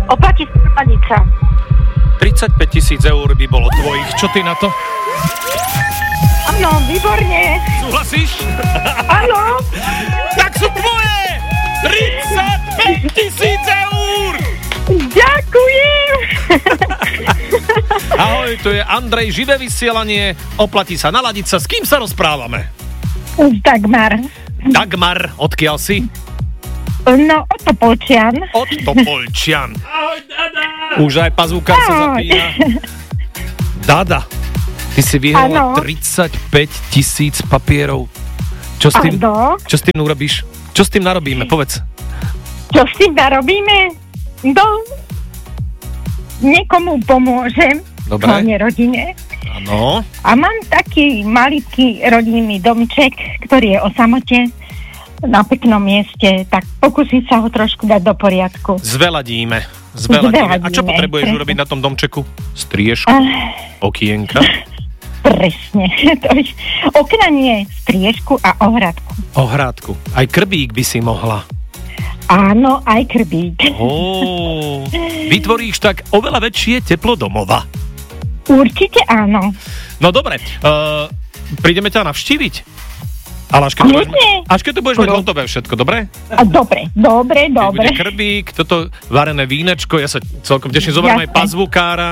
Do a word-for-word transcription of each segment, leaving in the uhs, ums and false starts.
oplatí sa ladica. tridsaťpäť tisíc eur by bolo tvojich. Čo ty na to? Áno, výborne. Súhlasíš? Áno. Tak sú tvoje! tridsaťpäť tisíc eur! Ďakujem. Ahoj, to je Andrej, živé vysielanie. Oplatí sa naladiť sa. S kým sa rozprávame? Dagmar. Dagmar, odkiaľ si? No, od Topolčian. Od Topolčian. Ahoj, Dada. Už aj pazúkar sa zapína. Dada, ty si vyhrala tridsaťpäť tisíc papierov. Čo s tým, čo s tým urobíš? Čo s tým narobíme? Povedz. Čo s tým narobíme? No, niekomu pomôžem. Dobre. Hlavne rodine. Áno. A mám taký maličký rodinný domček, ktorý je o samote na peknom mieste, tak pokúsiť sa ho trošku dať do poriadku. Zveladíme. Zveladíme. A čo potrebuješ presne urobiť na tom domčeku? Striežku? Uh, okienka? Presne. Okna nie, striežku a ohradku. Ohradku. Aj krbík by si mohla. Áno, aj krbík. Oh, vytvoríš tak oveľa väčšie teplo domova. Určite áno. No dobre, uh, prídeme ťa navštíviť. Ale až keď, to budeš, až keď to budeš mať hotové všetko, dobre? A dobre, dobre, dobre. Bude krbík, toto varené vínečko, ja sa celkom teším, zoberiem aj pazvukára.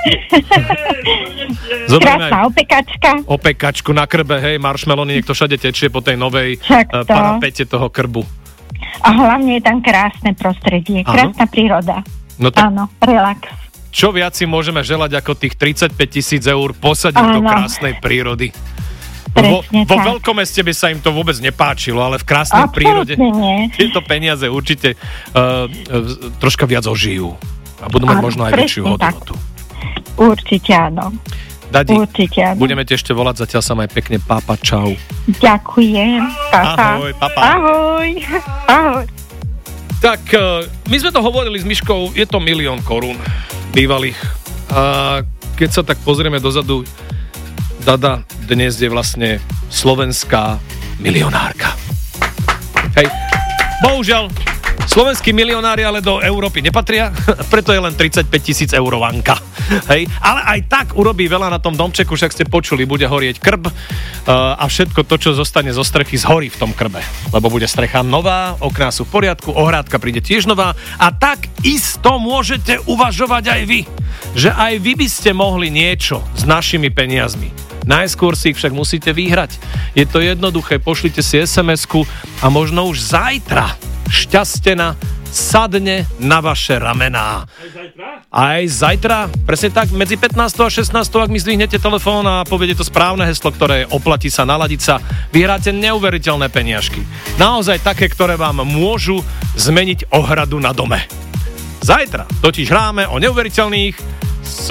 Krásna opekačka. Opekačku na krbe, hej, marshmallowy, niekto všade tečie po tej novej uh, parapete toho krbu. A hlavne je tam krásne prostredie, krásna príroda. No tak, áno, relax. Čo viac si môžeme želať ako tých tridsaťpäť tisíc eur posadiť áno do krásnej prírody? Vo, vo veľkomeste by sa im to vôbec nepáčilo, ale v krásnej absolútne prírode nie. Tieto peniaze určite uh, uh, troška viac ožijú. A budú mať áno, možno aj väčšiu hodnotu. Určite áno. Dadi, určite áno. Budeme ti ešte volať, zatiaľ sa maj pekne. Papa, čau. Ďakujem. Papa. Ahoj, papa. Ahoj. Ahoj. Tak, uh, my sme to hovorili s Miškou, je to milión korún bývalých. A keď sa tak pozrieme dozadu, Dada dnes je vlastne slovenská milionárka. Hej, bohužiaľ, slovenskí milionári ale do Európy nepatria, preto je len tridsaťpäť tisíc eurovanka. Hej, ale aj tak urobí veľa na tom domčeku, však ste počuli, bude horieť krb uh, a všetko to, čo zostane zo strechy, zhorí v tom krbe. Lebo bude strecha nová, okná sú v poriadku, ohrádka príde tiež nová a tak isto môžete uvažovať aj vy, že aj vy by ste mohli niečo s našimi peniazmi. Najskôr si ich však musíte vyhrať. Je to jednoduché, pošlite si es em esku a možno už zajtra šťastena sadne na vaše ramená. Aj zajtra? Aj zajtra, presne tak, medzi pätnástou a šestnástou, ak mi zdvihnete telefón a poviete to správne heslo, ktoré oplatí sa naladiť sa, vyhráte neuveriteľné peniažky. Naozaj také, ktoré vám môžu zmeniť ohradu na dome. Zajtra totiž hráme o neuveriteľných